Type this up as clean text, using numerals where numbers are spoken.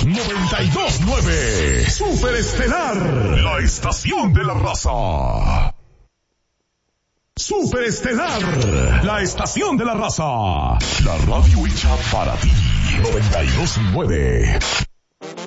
92.9. Superestelar, la estación de la raza. Superestelar, la estación de la raza. La radio hecha para ti. 92.9.